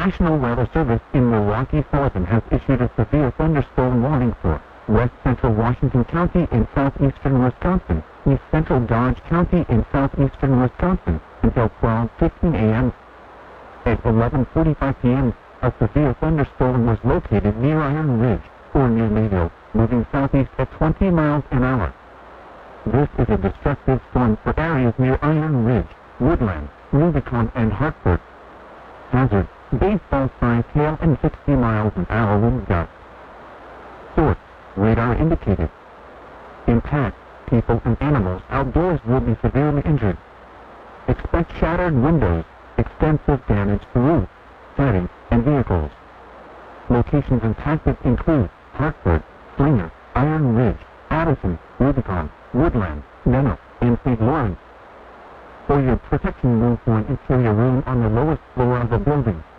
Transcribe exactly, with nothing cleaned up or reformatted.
National Weather Service in Milwaukee, Sullivan has issued a severe thunderstorm warning for west central Washington County in southeastern Wisconsin, east central Dodge County in southeastern Wisconsin, until twelve fifteen a m At eleven forty-five p m, a severe thunderstorm was located near Iron Ridge, or near Mayville, moving southeast at twenty miles an hour. This is a destructive storm for areas near Iron Ridge, Woodland, Rubicon, and Hartford. Hazard: baseball-sized hail and sixty miles an hour wind gusts. Source: radar indicated. Impact: people and animals outdoors will be severely injured. Expect shattered windows, extensive damage to roofs, siding, and vehicles. Locations impacted include Hartford, Slinger, Iron Ridge, Addison, Rubicon, Woodland, Menno, and Saint Lawrence. For your protection, move to an interior room on the lowest floor of the building.